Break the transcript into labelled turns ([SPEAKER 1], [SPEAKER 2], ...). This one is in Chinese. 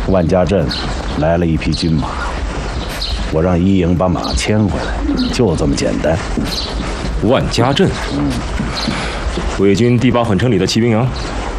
[SPEAKER 1] 万家镇来了一匹军马，我让一营把马牵回来，就这么简单。
[SPEAKER 2] 万家镇，伪军第8混城里的骑兵营。